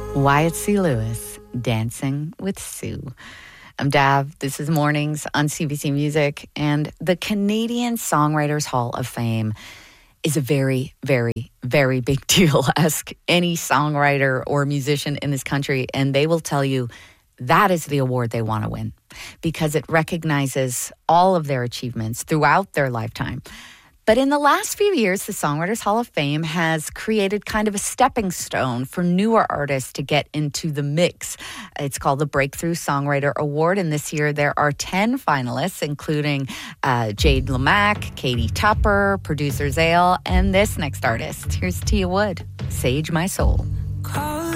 Wyatt C. Lewis, Dancing with Sue. I'm Dav. This is Mornings on CBC Music, and the Canadian Songwriters Hall of Fame is a very, very, very big deal. Ask any songwriter or musician in this country, and they will tell you that is the award they want to win because it recognizes all of their achievements throughout their lifetime. But in the last few years, the Songwriters Hall of Fame has created kind of a stepping stone for newer artists to get into the mix. It's called the Breakthrough Songwriter Award, and this year there are 10 finalists, including Jade Lamack, Katie Tupper, Producer Zale, and this next artist. Here's Tia Wood, Sage My Soul.